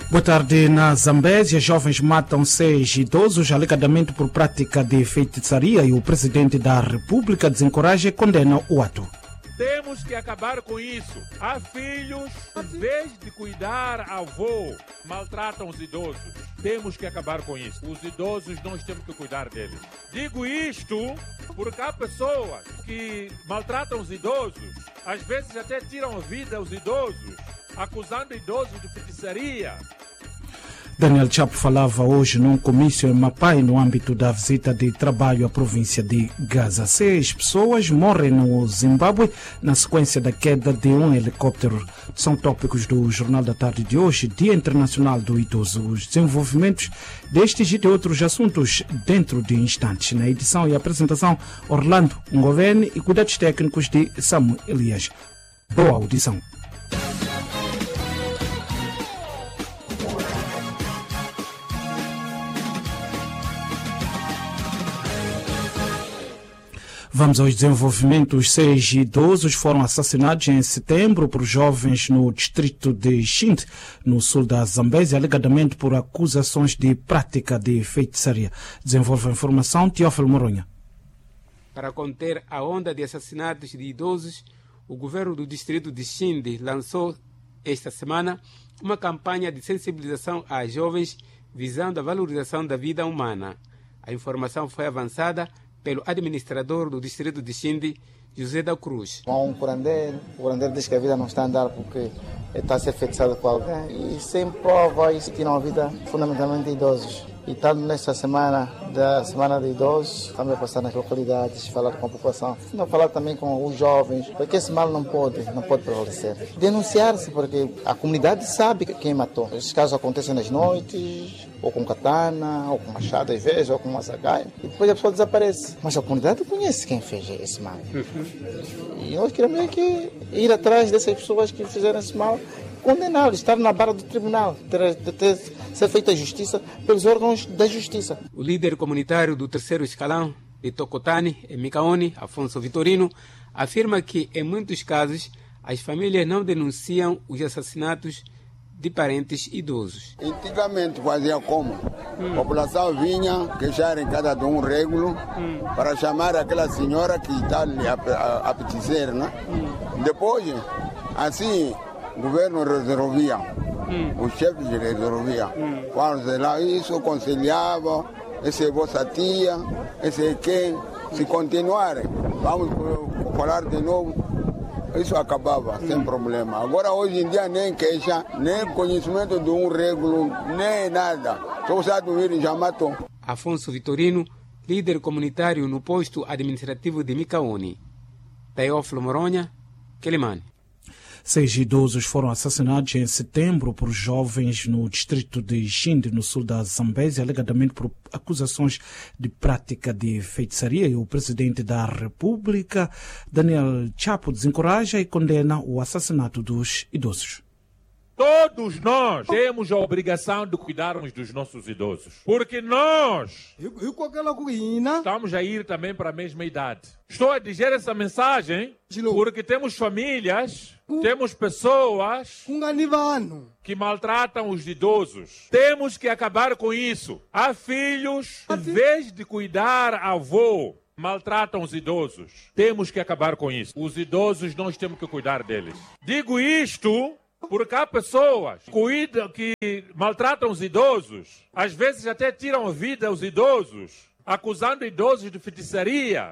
Boa tarde. Na Zambésia, jovens matam 6 idosos alegadamente por prática de feitiçaria e o presidente da República desencoraja e condena o ato. Temos que acabar com isso. Há filhos, em vez de cuidar avô, maltratam os idosos. Temos que acabar com isso. Os idosos, nós temos que cuidar deles. Digo isto porque há pessoas que maltratam os idosos, às vezes até tiram a vida aos idosos, acusando idosos de feitiçaria. Daniel Chapo falava hoje num comício em Mapai no âmbito da visita de trabalho à província de Gaza. 6 pessoas morrem no Zimbábue na sequência da queda de um helicóptero. São tópicos do Jornal da Tarde de hoje, Dia Internacional do Idoso. Os desenvolvimentos destes e de outros assuntos dentro de instantes. Na edição e apresentação, Orlando Ngovene e cuidados técnicos de Samuel Elias. Boa audição. Vamos aos desenvolvimentos. 6 idosos foram assassinados em setembro por jovens no distrito de Xinde, no sul da Zambésia, alegadamente por acusações de prática de feitiçaria. Desenvolve a informação Teófilo Moronha. Para conter a onda de assassinatos de idosos, o governo do distrito de Xinde lançou esta semana uma campanha de sensibilização a jovens visando a valorização da vida humana. A informação foi avançada pelo administrador do distrito de Xinde, José da Cruz. O curandeiro diz que a vida não está a andar porque está a ser feitiçado por alguém e sem prova e tiram a vida fundamentalmente de idosos. E estando nesta semana, da Semana de Idosos, também passar nas localidades, falar com a população, não falar também com os jovens, porque esse mal não pode prevalecer. Denunciar-se, porque a comunidade sabe quem matou. Esses casos acontecem nas noites, ou com katana, ou com machado às vezes, ou com uma zagaia, e depois a pessoa desaparece. Mas a comunidade conhece quem fez esse mal. E nós queremos ir atrás dessas pessoas que fizeram esse mal, condená-los, estar na barra do tribunal, ser feita justiça pelos órgãos da justiça. O líder comunitário do terceiro escalão de Tocotani, em Micaone, Afonso Vitorino, afirma que, em muitos casos, as famílias não denunciam os assassinatos de parentes idosos. Antigamente fazia como? A população vinha queixar em cada um régulo para chamar aquela senhora que está ali a peticer, né? Depois, assim, o governo resolvia, os chefes resolviam. Quando lá isso, aconselhava, esse é vossa tia, esse é quem. Se continuarem, vamos falar de novo. Isso acabava sem problema. Agora, hoje em dia, nem queixa, nem conhecimento de um régulo, nem nada. Só sabe vir e já matou. Afonso Vitorino, líder comunitário no posto administrativo de Micaone. Teófilo Moronha, Quelimane. 6 idosos foram assassinados em setembro por jovens no distrito de Xinde, no sul da Zambésia, alegadamente por acusações de prática de feitiçaria. E o presidente da República, Daniel Chapo, desencoraja e condena o assassinato dos idosos. Todos nós temos a obrigação de cuidarmos dos nossos idosos. Porque nós estamos a ir também para a mesma idade. Estou a dizer essa mensagem porque temos famílias, temos pessoas que maltratam os idosos. Temos que acabar com isso. Há filhos, em vez de cuidar avô, maltratam os idosos. Temos que acabar com isso. Os idosos, nós temos que cuidar deles. Digo isto porque há pessoas que maltratam os idosos, às vezes até tiram a vida aos idosos, acusando idosos de feitiçaria.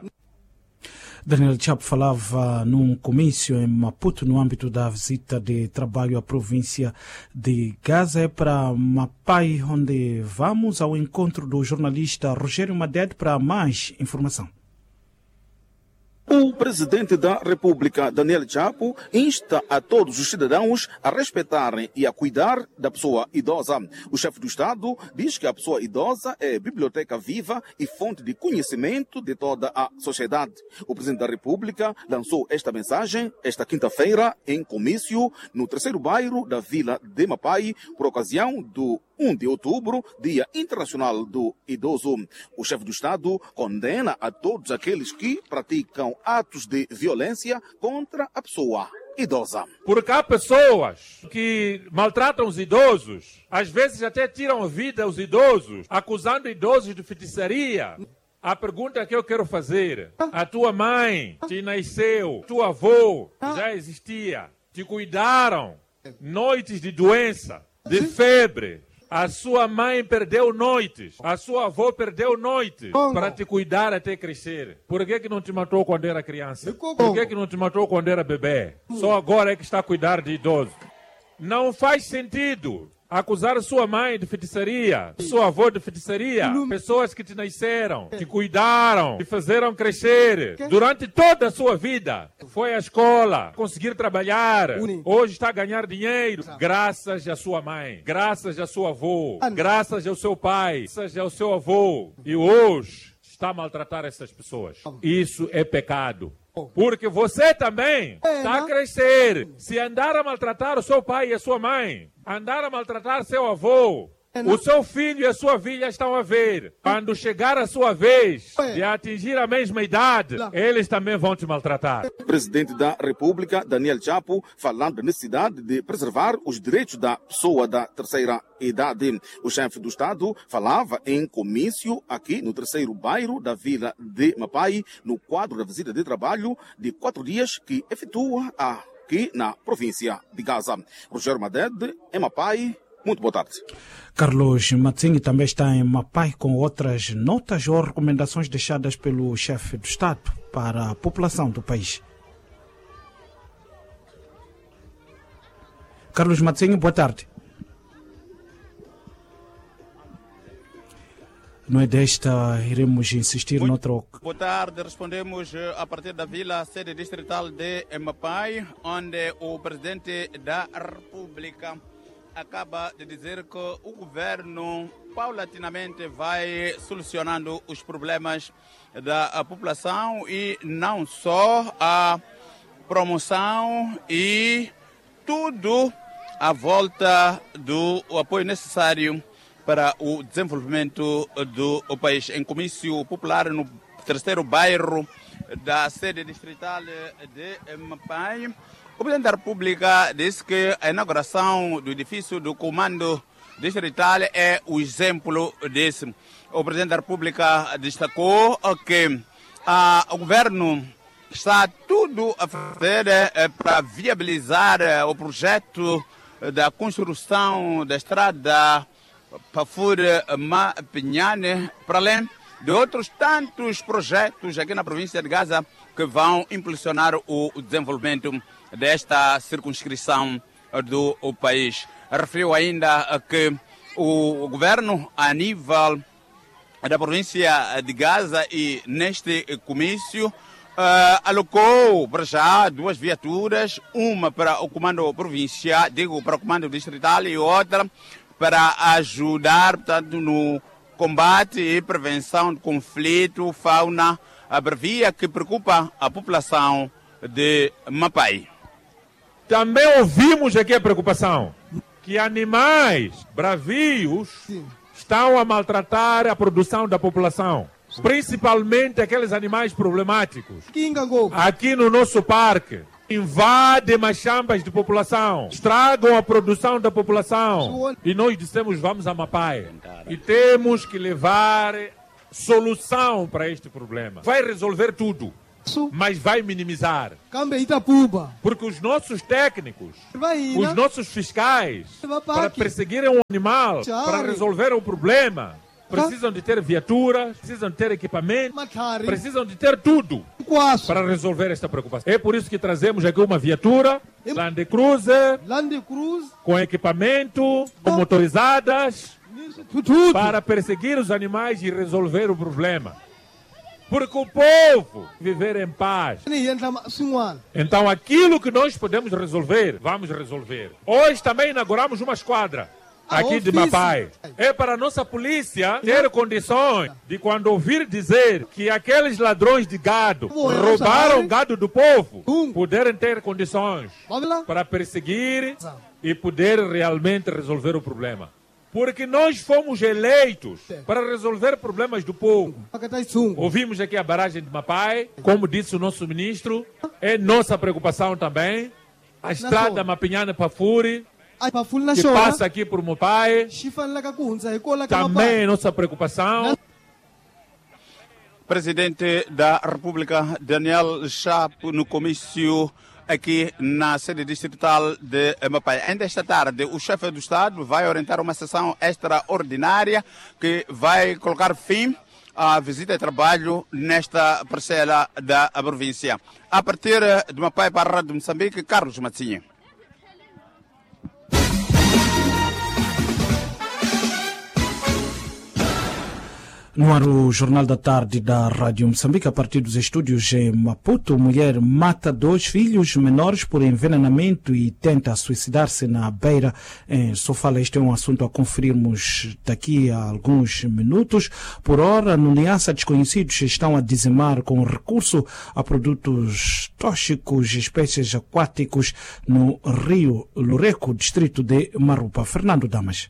Daniel Chapo falava num comício em Maputo, no âmbito da visita de trabalho à província de Gaza. É para Mapai onde vamos ao encontro do jornalista Rogério Madede para mais informação. O presidente da República, Daniel Chapo, insta a todos os cidadãos a respeitarem e a cuidar da pessoa idosa. O chefe do Estado diz que a pessoa idosa é biblioteca viva e fonte de conhecimento de toda a sociedade. O presidente da República lançou esta mensagem esta quinta-feira em comício no terceiro bairro da Vila de Mapai, por ocasião do 1 de outubro, Dia Internacional do Idoso. O chefe do Estado condena a todos aqueles que praticam atos de violência contra a pessoa idosa. Porque há pessoas que maltratam os idosos, às vezes até tiram a vida aos idosos, acusando idosos de feitiçaria. A pergunta que eu quero fazer: a tua mãe te nasceu, teu avô já existia, te cuidaram, noites de doença, de febre. A sua mãe perdeu noites, a sua avó perdeu noites para te cuidar até crescer. Por que não te matou quando era criança? Por que não te matou quando era bebê? Só agora é que está a cuidar de idoso. Não faz sentido acusar sua mãe de feitiçaria, sua avó de feitiçaria, pessoas que te nasceram, te cuidaram, te fizeram crescer durante toda a sua vida. Foi à escola, conseguir trabalhar, hoje está a ganhar dinheiro, graças à sua mãe, graças à sua avó, graças ao seu pai, graças ao seu avô. E hoje está a maltratar essas pessoas. Isso é pecado. Porque você também está a crescer. Se andar a maltratar o seu pai e a sua mãe, andar a maltratar seu avô, o seu filho e a sua filha estão a ver. Quando chegar a sua vez de atingir a mesma idade, eles também vão te maltratar. O presidente da República, Daniel Chapo, falando da necessidade de preservar os direitos da pessoa da terceira idade. O chefe do Estado falava em comício aqui no terceiro bairro da vila de Mapai, no quadro da visita de trabalho de 4 dias que efetua aqui na província de Gaza. Rogério Madede, em Mapai. Muito boa tarde. Carlos Matzinho também está em Mapai com outras notas ou recomendações deixadas pelo chefe do Estado para a população do país. Carlos Matzinho, boa tarde. Não é desta, iremos insistir noutra... Boa tarde, respondemos a partir da vila sede distrital de Mapai, onde o presidente da República acaba de dizer que o governo paulatinamente vai solucionando os problemas da população e não só a promoção e tudo à volta do apoio necessário para o desenvolvimento do país. Em comício popular no terceiro bairro da sede distrital de Mapai, o presidente da República disse que a inauguração do edifício do Comando Distrital é o exemplo desse. O presidente da República destacou que o governo está tudo a fazer para viabilizar o projeto da construção da estrada Pafur-Mapinhane, para além de outros tantos projetos aqui na província de Gaza que vão impulsionar o desenvolvimento desta circunscrição do país. Referiu ainda que o governo, a nível da província de Gaza e neste comício, alocou para já 2 viaturas, uma para o comando provincial, para o comando distrital e outra para ajudar, portanto, no combate e prevenção de conflito, fauna bravia que preocupa a população de Mapai. Também ouvimos aqui a preocupação que animais bravios estão a maltratar a produção da população, principalmente aqueles animais problemáticos. Aqui no nosso parque, invadem machambas de população, estragam a produção da população. E nós dissemos, vamos a Mapai e temos que levar solução para este problema. Vai resolver tudo, mas vai minimizar. Porque os nossos técnicos, os nossos fiscais, para perseguirem um animal, para resolver o problema, precisam de ter viaturas, precisam de ter equipamento, precisam de ter tudo para resolver esta preocupação. É por isso que trazemos aqui uma viatura, Land Cruiser, com equipamento, com motorizadas, para perseguir os animais e resolver o problema. Porque o povo viver em paz. Então aquilo que nós podemos resolver, vamos resolver. Hoje também inauguramos uma esquadra aqui de Mapai. É para a nossa polícia ter condições de, quando ouvir dizer que aqueles ladrões de gado roubaram gado do povo, poderem ter condições para perseguir e poder realmente resolver o problema. Porque nós fomos eleitos para resolver problemas do povo. Ouvimos aqui a barragem de Mapai, como disse o nosso ministro, é nossa preocupação também. A estrada Mapinhana para Furi, que passa aqui por Mopai, também nossa preocupação. Presidente da República, Daniel Chapo, no comício aqui na sede distrital de Mapai. Ainda esta tarde, o chefe do Estado vai orientar uma sessão extraordinária que vai colocar fim à visita de trabalho nesta parcela da província. A partir de Mapai para a Rádio Moçambique, Carlos Matinha. No ar, o Jornal da Tarde da Rádio Moçambique, a partir dos estúdios em Maputo, mulher mata 2 filhos menores por envenenamento e tenta suicidar-se na Beira, em Sofala. Este é um assunto a conferirmos daqui a alguns minutos. Por hora, no Niassa, desconhecidos estão a dizimar com recurso a produtos tóxicos e espécies aquáticos no rio Loureco, distrito de Marupa. Fernando Damas.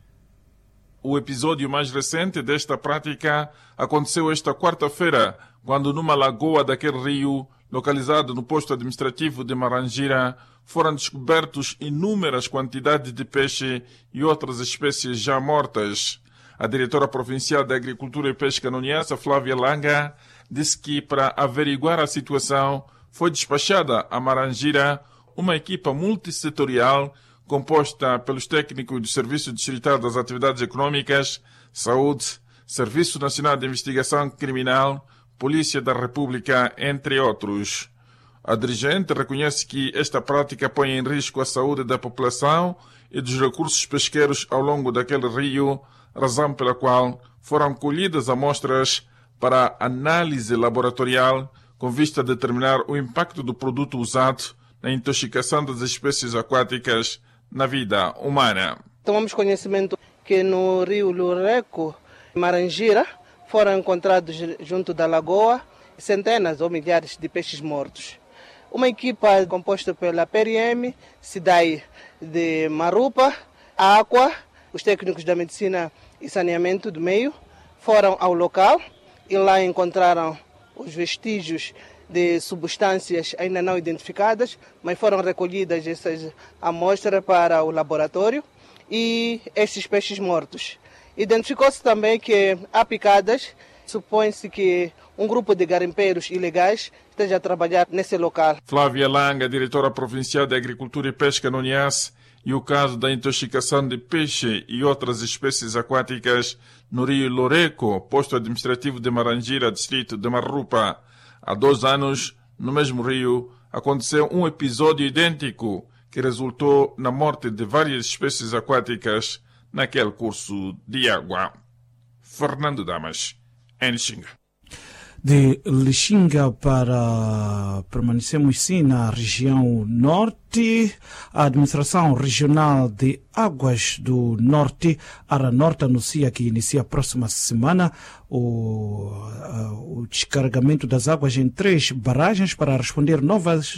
O episódio mais recente desta prática aconteceu esta quarta-feira, quando numa lagoa daquele rio, localizado no posto administrativo de Marangira, foram descobertos inúmeras quantidades de peixe e outras espécies já mortas. A diretora provincial da Agricultura e Pesca no Niassa, Flávia Langa, disse que para averiguar a situação foi despachada a Marangira uma equipa multissetorial composta pelos técnicos do Serviço Distrital das Atividades Econômicas, Saúde, Serviço Nacional de Investigação Criminal, Polícia da República, entre outros. A dirigente reconhece que esta prática põe em risco a saúde da população e dos recursos pesqueiros ao longo daquele rio, razão pela qual foram colhidas amostras para análise laboratorial com vista a determinar o impacto do produto usado na intoxicação das espécies aquáticas na vida humana. Tomamos conhecimento que no rio Loureco, Marangira, foram encontrados junto da lagoa centenas ou milhares de peixes mortos. Uma equipa composta pela PRM, SIDAI de Marupa, a Aqua, os técnicos da medicina e saneamento do meio, foram ao local e lá encontraram os vestígios de substâncias ainda não identificadas, mas foram recolhidas essas amostras para o laboratório e estes peixes mortos. Identificou-se também que há picadas, supõe-se que um grupo de garimpeiros ilegais esteja a trabalhar nesse local. Flávia Langa, diretora provincial de Agricultura e Pesca no Niassa, e o caso da intoxicação de peixe e outras espécies aquáticas no rio Loureco, posto administrativo de Marangira, distrito de Marupa. Há 2 anos, no mesmo rio, aconteceu um episódio idêntico que resultou na morte de várias espécies aquáticas naquele curso de água. Fernando Damas, em Lixinga. De Lixinga permanecemos sim na região norte. A Administração Regional de Águas do Norte, Aranorte, anuncia que inicia a próxima semana o descarregamento das águas em 3 barragens para responder novos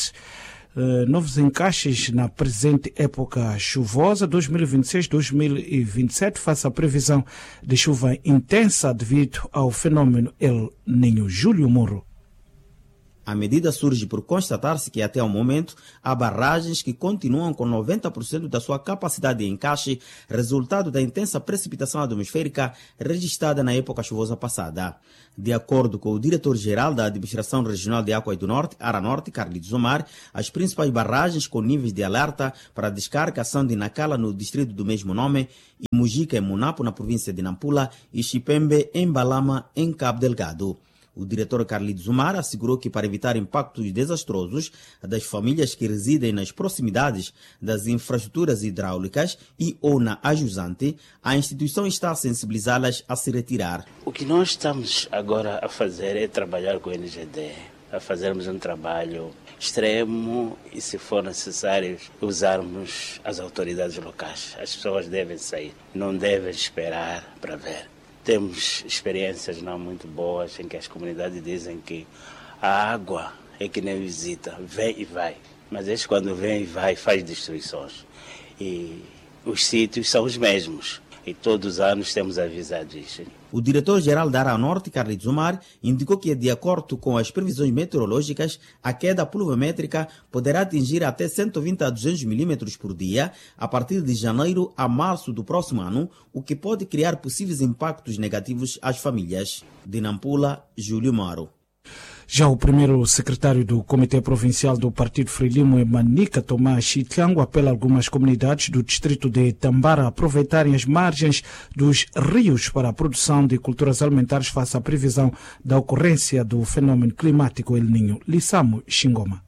encaixes na presente época chuvosa 2026-2027, face à previsão de chuva intensa devido ao fenômeno El Niño. Júlio Moro. A medida surge por constatar-se que até o momento há barragens que continuam com 90% da sua capacidade de encaixe, resultado da intensa precipitação atmosférica registrada na época chuvosa passada. De acordo com o diretor-geral da Administração Regional de Águas do Norte, Aranorte, Carlitos Omar, as principais barragens com níveis de alerta para a descarga são de Nacala, no distrito do mesmo nome, e Mujica, em Munapo, na província de Nampula, e Chipembe, em Balama, em Cabo Delgado. O diretor Carlitos Omar assegurou que, para evitar impactos desastrosos das famílias que residem nas proximidades das infraestruturas hidráulicas e ou na ajusante, a instituição está a sensibilizá-las a se retirar. O que nós estamos agora a fazer é trabalhar com o NGD, a fazermos um trabalho extremo e, se for necessário, usarmos as autoridades locais. As pessoas devem sair, não devem esperar para ver. Temos experiências não muito boas em que as comunidades dizem que a água é que nem visita, vem e vai. Mas este, quando vem e vai, faz destruições. E os sítios são os mesmos. E todos os anos temos avisado isso. O diretor-geral da Aranorte, Carlos Zumar, indicou que, de acordo com as previsões meteorológicas, a queda pluviométrica poderá atingir até 120 a 200 milímetros por dia a partir de janeiro a março do próximo ano, o que pode criar possíveis impactos negativos às famílias. De Nampula, Júlio Maro. Já o primeiro secretário do Comitê Provincial do Partido Frelimo, Manica Tomás Chitlango, apela a algumas comunidades do distrito de Tambara a aproveitarem as margens dos rios para a produção de culturas alimentares face à previsão da ocorrência do fenômeno climático El Niño. Lissamo Xingoma.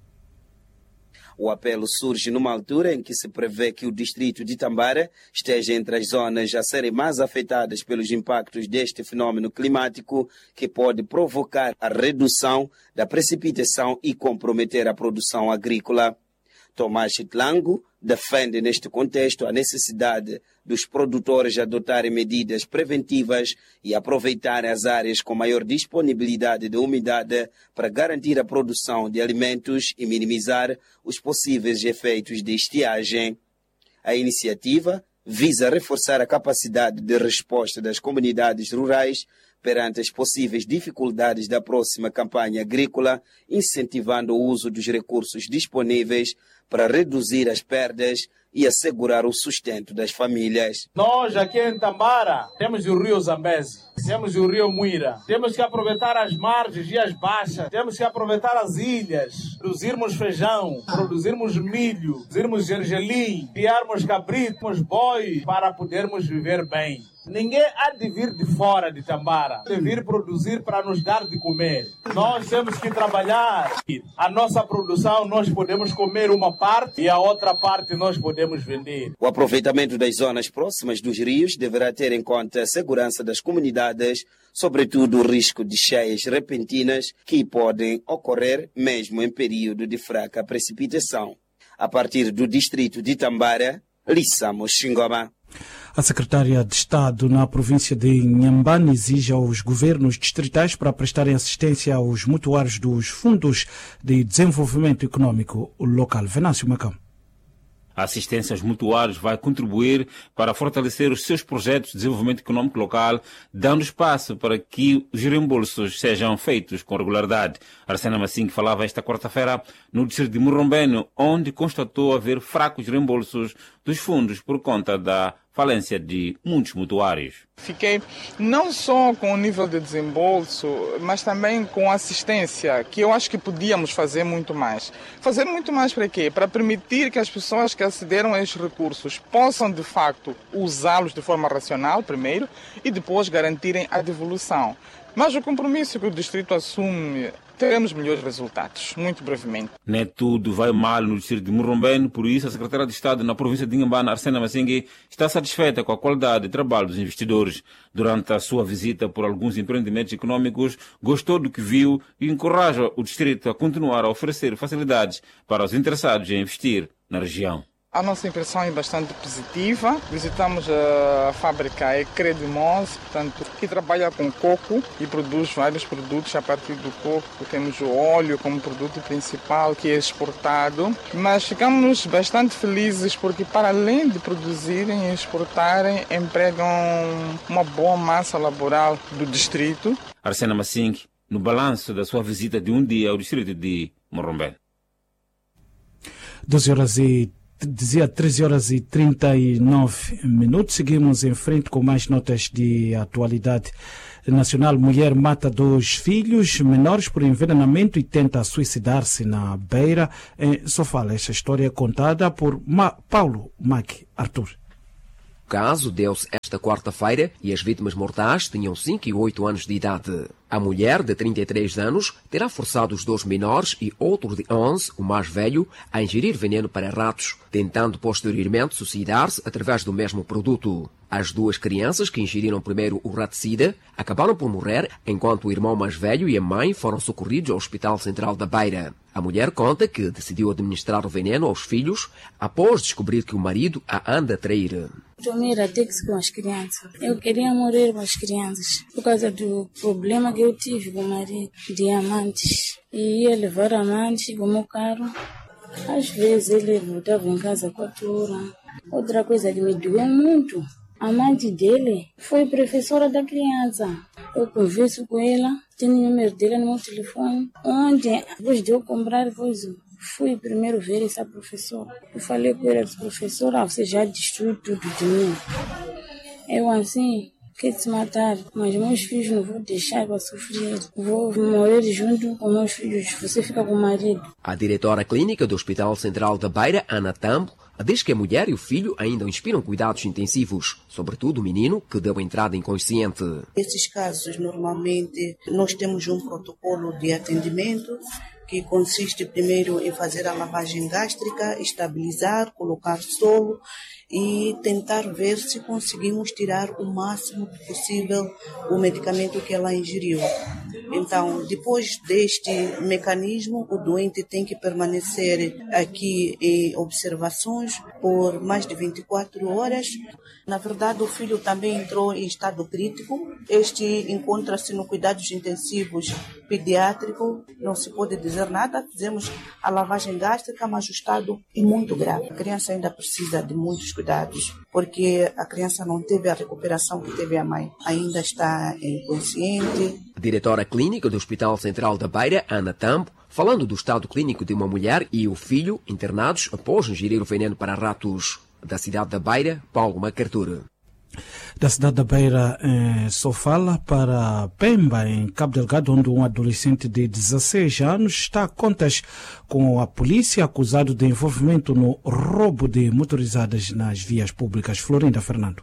O apelo surge numa altura em que se prevê que o distrito de Tambara esteja entre as zonas a serem mais afetadas pelos impactos deste fenômeno climático, que pode provocar a redução da precipitação e comprometer a produção agrícola. Tomás Chitlango defende neste contexto a necessidade dos produtores adotarem medidas preventivas e aproveitarem as áreas com maior disponibilidade de umidade para garantir a produção de alimentos e minimizar os possíveis efeitos de estiagem. A iniciativa visa reforçar a capacidade de resposta das comunidades rurais perante as possíveis dificuldades da próxima campanha agrícola, incentivando o uso dos recursos disponíveis para reduzir as perdas e assegurar o sustento das famílias. Nós aqui em Tambara temos o rio Zambeze, temos o rio Muira, temos que aproveitar as margens e as baixas, temos que aproveitar as ilhas, produzirmos feijão, produzirmos milho, produzirmos gergelim, criarmos cabritos, bois para podermos viver bem. Ninguém há de vir de fora de Tambara, de vir produzir para nos dar de comer. Nós temos que trabalhar. A nossa produção nós podemos comer uma parte e a outra parte nós podemos vender. O aproveitamento das zonas próximas dos rios deverá ter em conta a segurança das comunidades, sobretudo o risco de cheias repentinas que podem ocorrer mesmo em período de fraca precipitação. A partir do distrito de Tambara, Lissamo Xingoma. A secretária de Estado na província de Inhambane exige aos governos distritais para prestarem assistência aos mutuários dos fundos de desenvolvimento econômico local. Venâncio Macão. A assistência aos mutuários vai contribuir para fortalecer os seus projetos de desenvolvimento econômico local, dando espaço para que os reembolsos sejam feitos com regularidade. Arsena Massim falava esta quarta-feira no distrito de Murrombeno, onde constatou haver fracos reembolsos dos fundos por conta da falência de muitos mutuários. Fiquei não só com o nível de desembolso, mas também com assistência, que eu acho que podíamos fazer muito mais. Fazer muito mais para quê? Para permitir que as pessoas que acederam a estes recursos possam, de facto, usá-los de forma racional, primeiro, e depois garantirem a devolução. Mas o compromisso que o distrito assume, teremos melhores resultados, muito brevemente. Nem tudo vai mal no distrito de Murrombeno, por isso a secretária de Estado na província de Inhambane, Arsena Massim, está satisfeita com a qualidade de trabalho dos investidores. Durante a sua visita por alguns empreendimentos econômicos, gostou do que viu e encoraja o distrito a continuar a oferecer facilidades para os interessados em investir na região. A nossa impressão é bastante positiva. Visitamos a fábrica Ecredimose, portanto, que trabalha com coco e produz vários produtos a partir do coco. Temos o óleo como produto principal que é exportado. Mas ficamos bastante felizes porque, para além de produzirem e exportarem, empregam uma boa massa laboral do distrito. Arsena Massim, no balanço da sua visita de um dia ao distrito de Murrombeno. 13 horas e 39 minutos. Seguimos em frente com mais notas de atualidade nacional. Mulher mata 2 filhos menores por envenenamento e tenta suicidar-se na Beira. Só fala esta história contada por Paulo Mac Arthur. O caso deu-se esta quarta-feira e as vítimas mortais tinham 5 e 8 anos de idade. A mulher, de 33 anos, terá forçado os 2 menores e outro de 11, o mais velho, a ingerir veneno para ratos, tentando posteriormente suicidar-se através do mesmo produto. As 2 crianças que ingeriram primeiro o raticida acabaram por morrer, enquanto o irmão mais velho e a mãe foram socorridos ao Hospital Central da Beira. A mulher conta que decidiu administrar o veneno aos filhos após descobrir que o marido a anda a trair. Tomei Ratex com as crianças. Eu queria morrer com as crianças por causa do problema que eu tive com o marido de amantes. E ia levar amantes com o meu carro. Às vezes ele voltava em casa 4 horas. Outra coisa que me doeu muito A mãe dele foi professora da criança. Eu converso com ela, tenho o número dela no meu telefone. Ontem, depois de eu comprar coisa, fui primeiro ver essa professora. Eu falei com ela, professora, você já destruiu tudo de mim. Eu assim, quer se matar, mas meus filhos não vou deixar para sofrer. Vou morrer junto com meus filhos, você fica com o marido. A diretora clínica do Hospital Central da Beira, Ana Tambo, diz que a mulher e o filho ainda inspiram cuidados intensivos, sobretudo o menino que deu entrada inconsciente. Nesses casos, normalmente, nós temos um protocolo de atendimento que consiste primeiro em fazer a lavagem gástrica, estabilizar, colocar solo e tentar ver se conseguimos tirar o máximo possível o medicamento que ela ingeriu. Então, depois deste mecanismo, o doente tem que permanecer aqui em observações por mais de 24 horas. Na verdade, o filho também entrou em estado crítico. Este encontra-se no cuidados intensivos pediátrico. Não se pode dizer nada. Fizemos a lavagem gástrica, mas o estado é muito grave. A criança ainda precisa de muitos cuidados, porque a criança não teve a recuperação que teve a mãe. Ainda está inconsciente. A diretora clínica do Hospital Central da Beira, Ana Tambo, falando do estado clínico de uma mulher e o filho internados após ingerir o veneno para ratos. Da cidade da Beira, Paulo Macartur. Da cidade da Beira, só fala para Pemba, em Cabo Delgado, onde um adolescente de 16 anos está a contas com a polícia acusado de envolvimento no roubo de motorizadas nas vias públicas. Florinda Fernando.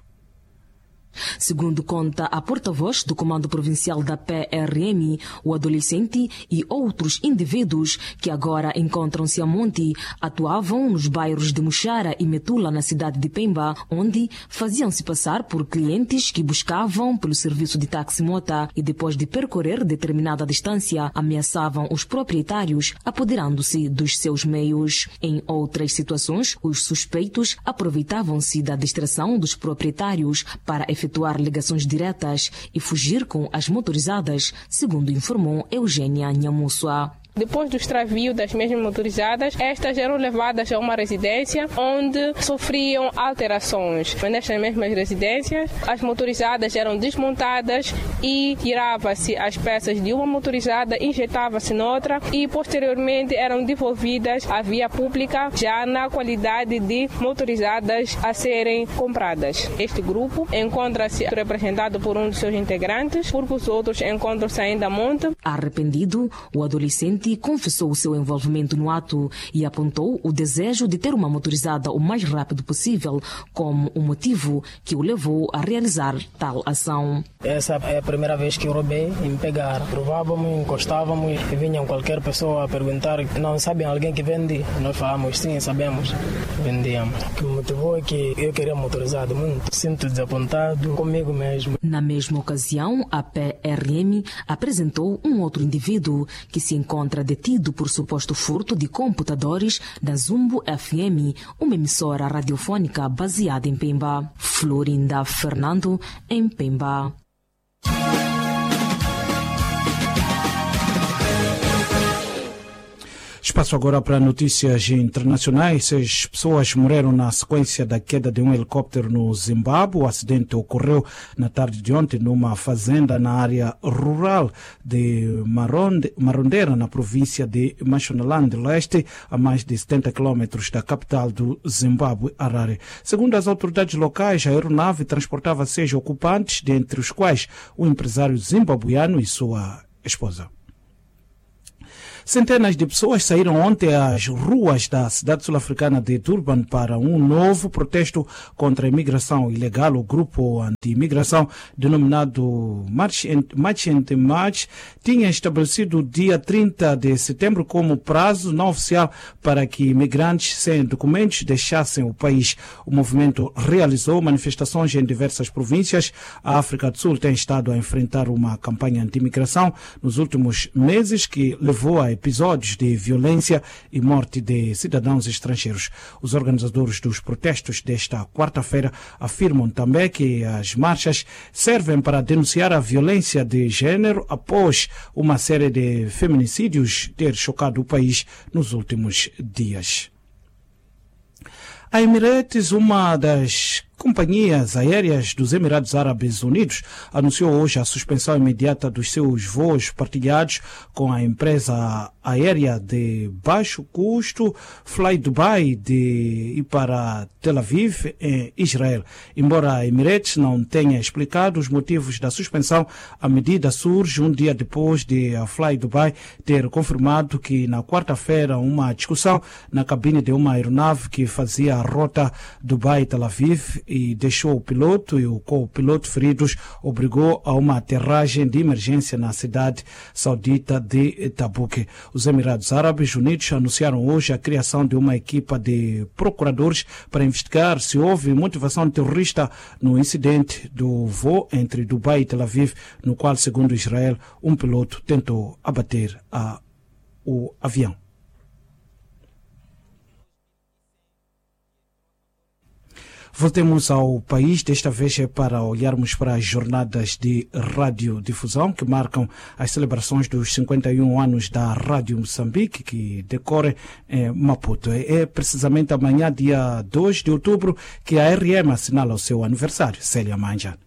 Segundo conta a porta-voz do Comando Provincial da PRM, o adolescente e outros indivíduos que agora encontram-se a monte atuavam nos bairros de Muxara e Metula, na cidade de Pemba, onde faziam-se passar por clientes que buscavam pelo serviço de táxi-mota e, depois de percorrer determinada distância, ameaçavam os proprietários, apoderando-se dos seus meios. Em outras situações, os suspeitos aproveitavam-se da distração dos proprietários para efetuar ligações diretas e fugir com as motorizadas, segundo informou Eugênia Nhamussua. Depois do extravio das mesmas motorizadas, estas eram levadas a uma residência onde sofriam alterações. Nestas mesmas residências, as motorizadas eram desmontadas e tirava-se as peças de uma motorizada, injetava-se noutra e posteriormente eram devolvidas à via pública já na qualidade de motorizadas a serem compradas. Este grupo encontra-se representado por um de seus integrantes, porque os outros encontram-se ainda a monte. Arrependido, o adolescente confessou o seu envolvimento no ato e apontou o desejo de ter uma motorizada o mais rápido possível como o motivo que o levou a realizar tal ação. Essa é a primeira vez que eu roubei e me pegaram. Provávamos, encostávamos e vinham qualquer pessoa a perguntar: não sabem alguém que vende? Nós falamos: sim, sabemos. Vendíamos. O que me motivou é que eu queria motorizado muito. Sinto desapontado comigo mesmo. Na mesma ocasião, a PRM apresentou um outro indivíduo que se encontra detido por suposto furto de computadores da Zumbo FM, uma emissora radiofônica baseada em Pemba. Florinda Fernando, em Pemba. Espaço agora para notícias internacionais. 6 pessoas morreram na sequência da queda de um helicóptero no Zimbábue. O acidente ocorreu na tarde de ontem numa fazenda na área rural de Marondera, na província de Mashonaland Leste, a mais de 70 quilômetros da capital do Zimbábue, Harare. Segundo as autoridades locais, a aeronave transportava 6 ocupantes, dentre os quais o empresário zimbabuiano e sua esposa. Centenas de pessoas saíram ontem às ruas da cidade sul-africana de Durban para um novo protesto contra a imigração ilegal. O grupo anti-imigração, denominado March and March, tinha estabelecido o dia 30 de setembro como prazo não oficial para que imigrantes sem documentos deixassem o país. O movimento realizou manifestações em diversas províncias. A África do Sul tem estado a enfrentar uma campanha anti-imigração nos últimos meses que levou a episódios de violência e morte de cidadãos estrangeiros. Os organizadores dos protestos desta quarta-feira afirmam também que as marchas servem para denunciar a violência de género após uma série de feminicídios ter chocado o país nos últimos dias. A Emirates, uma das companhias aéreas dos Emirados Árabes Unidos anunciou hoje a suspensão imediata dos seus voos partilhados com a empresa aérea de baixo custo Fly Dubai e para Tel Aviv, em Israel. Embora a Emirates não tenha explicado os motivos da suspensão, a medida surge um dia depois de a Fly Dubai ter confirmado que na quarta-feira uma discussão na cabine de uma aeronave que fazia a rota Dubai-Tel Aviv e deixou o piloto e o co-piloto feridos obrigou a uma aterragem de emergência na cidade saudita de Tabuk. Os Emirados Árabes Unidos anunciaram hoje a criação de uma equipa de procuradores para investigar se houve motivação terrorista no incidente do voo entre Dubai e Tel Aviv, no qual, segundo Israel, um piloto tentou abater o avião. Voltemos ao país, desta vez é para olharmos para as jornadas de radiodifusão que marcam as celebrações dos 51 anos da Rádio Moçambique, que decorrem em Maputo. É precisamente amanhã, dia 2 de outubro, que a RM assinala o seu aniversário. Célia Manja.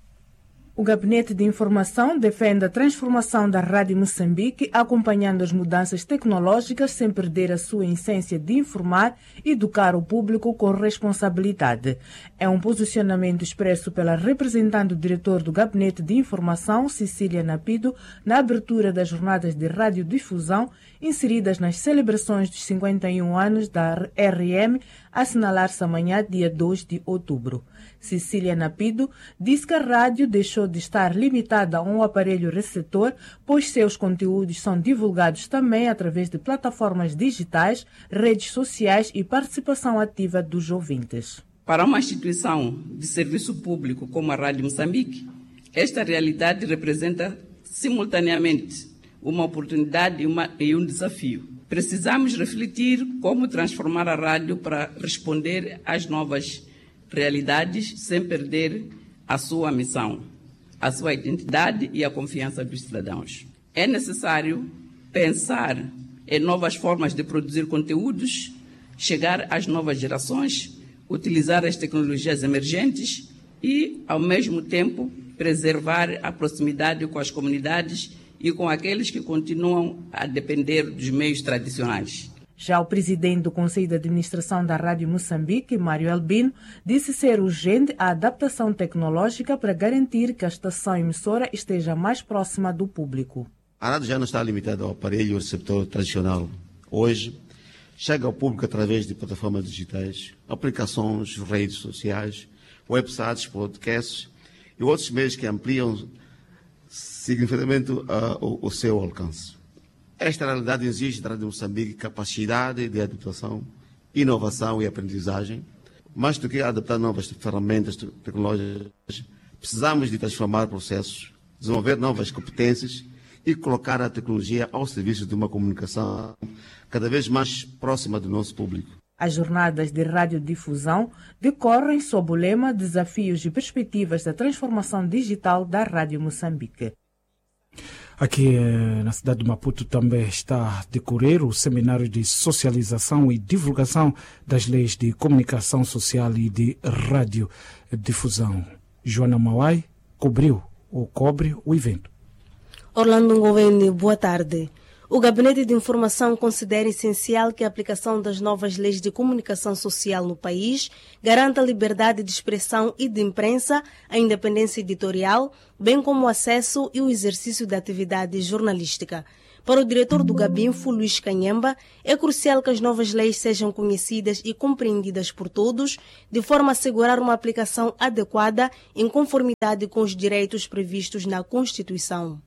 O Gabinete de Informação defende a transformação da Rádio Moçambique, acompanhando as mudanças tecnológicas sem perder a sua essência de informar e educar o público com responsabilidade. É um posicionamento expresso pela representante do diretor do Gabinete de Informação, Cecília Napido, na abertura das jornadas de radiodifusão inseridas nas celebrações dos 51 anos da RM, a assinalar-se amanhã, dia 2 de outubro. Cecília Napido disse que a rádio deixou de estar limitada a um aparelho receptor, pois seus conteúdos são divulgados também através de plataformas digitais, redes sociais e participação ativa dos ouvintes. Para uma instituição de serviço público como a Rádio Moçambique, esta realidade representa simultaneamente uma oportunidade e um desafio. Precisamos refletir como transformar a rádio para responder às novas realidades sem perder a sua missão, a sua identidade e a confiança dos cidadãos. É necessário pensar em novas formas de produzir conteúdos, chegar às novas gerações, utilizar as tecnologias emergentes e, ao mesmo tempo, preservar a proximidade com as comunidades e com aqueles que continuam a depender dos meios tradicionais. Já o presidente do Conselho de Administração da Rádio Moçambique, Mário Albino, disse ser urgente a adaptação tecnológica para garantir que a estação emissora esteja mais próxima do público. A rádio já não está limitada ao aparelho receptor tradicional. Hoje, chega ao público através de plataformas digitais, aplicações, redes sociais, websites, podcasts e outros meios que ampliam significativamente o seu alcance. Esta realidade exige da Rádio Moçambique capacidade de adaptação, inovação e aprendizagem. Mais do que adaptar novas ferramentas tecnológicas, precisamos de transformar processos, desenvolver novas competências e colocar a tecnologia ao serviço de uma comunicação cada vez mais próxima do nosso público. As jornadas de radiodifusão decorrem sob o lema Desafios e Perspectivas da Transformação Digital da Rádio Moçambique. Aqui na cidade de Maputo também está a decorrer o seminário de socialização e divulgação das leis de comunicação social e de radiodifusão. Joana Mauai cobre o evento. Orlando Ngoweni, boa tarde. O Gabinete de Informação considera essencial que a aplicação das novas leis de comunicação social no país garanta a liberdade de expressão e de imprensa, a independência editorial, bem como o acesso e o exercício da atividade jornalística. Para o diretor do Gabinfo, Luís Canhemba, é crucial que as novas leis sejam conhecidas e compreendidas por todos, de forma a assegurar uma aplicação adequada em conformidade com os direitos previstos na Constituição.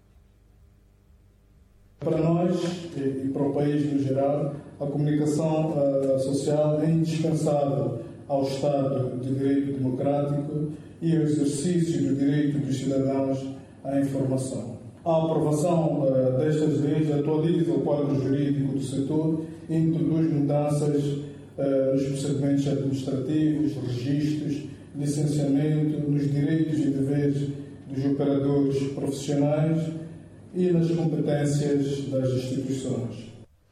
Para nós e para o país no geral, a comunicação social é indispensável ao Estado de Direito Democrático e ao exercício do direito dos cidadãos à informação. A aprovação destas leis atualiza o quadro jurídico do setor e introduz mudanças nos procedimentos administrativos, registros, licenciamento, nos direitos e deveres dos operadores profissionais e nas competências das instituições.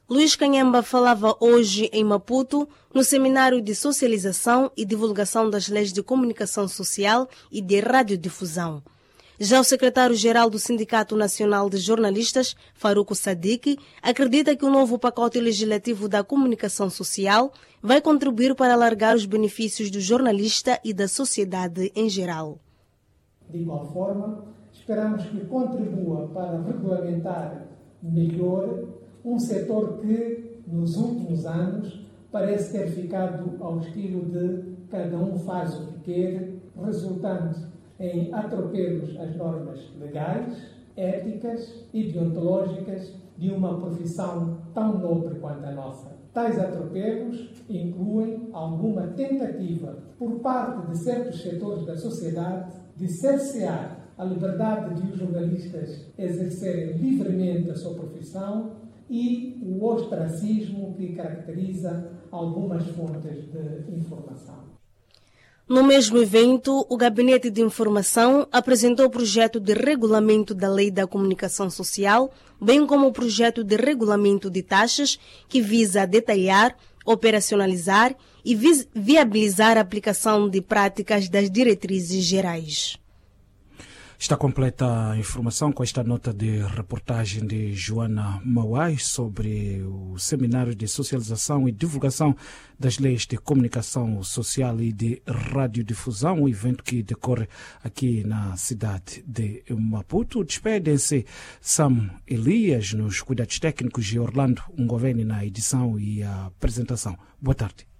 Luís Canhamba falava hoje em Maputo no Seminário de Socialização e Divulgação das Leis de Comunicação Social e de Radiodifusão. Já o secretário-geral do Sindicato Nacional de Jornalistas, Faruco Sadiq, acredita que o novo pacote legislativo da comunicação social vai contribuir para alargar os benefícios do jornalista e da sociedade em geral. De igual forma, esperamos que contribua para regulamentar melhor um setor que, nos últimos anos, parece ter ficado ao estilo de cada um faz o que quer, resultando em atropelos às normas legais, éticas e deontológicas de uma profissão tão nobre quanto a nossa. Tais atropelos incluem alguma tentativa por parte de certos setores da sociedade de cercear a liberdade de os jornalistas exercerem livremente a sua profissão e o ostracismo que caracteriza algumas fontes de informação. No mesmo evento, o Gabinete de Informação apresentou o projeto de regulamento da Lei da Comunicação Social, bem como o projeto de regulamento de taxas, que visa detalhar, operacionalizar e viabilizar a aplicação de práticas das diretrizes gerais. Está completa a informação com esta nota de reportagem de Joana Mauai sobre o Seminário de Socialização e Divulgação das Leis de Comunicação Social e de Radiodifusão, um evento que decorre aqui na cidade de Maputo. Despedem-se Sam Elias nos cuidados técnicos e Orlando Ungoveni na edição e a apresentação. Boa tarde.